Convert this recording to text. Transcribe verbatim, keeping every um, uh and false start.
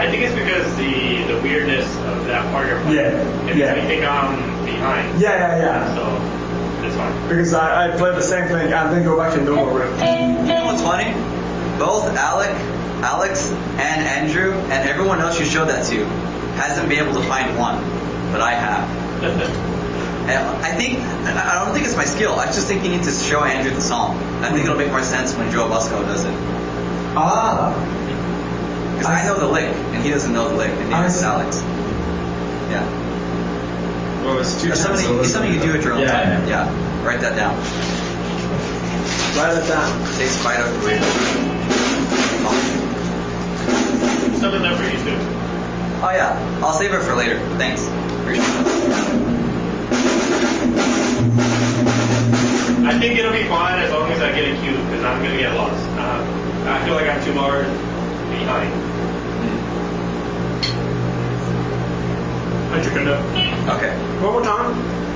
I think it's because the the weirdness of that part you're playing. Yeah, It yeah. makes me think I'm behind. Yeah, yeah, yeah. So it's fine. Because I, I played the same thing and then go back to normal riff. You know what's funny? Both Alec, Alex, and Andrew, and everyone else you showed that to, hasn't been able to find one, but I have. And I think, I don't think it's my skill. I just think you need to show Andrew the song. I think it'll make more sense when Joe Busco does it. Ah. Because I, I know the lick, and he doesn't know the lick, and neither does Alex. Yeah. Well, it's two It's something, it's something you do at your own yeah, time. Yeah. Yeah. Write that down. Write it down. Say Spider. Something that for you too. Oh yeah, I'll save it for later. Thanks. Appreciate it. I think it'll be fine as long as I get a cue, because I'm gonna get lost. Uh, I feel like I'm too far behind. Andrew can do it. Okay. One more time.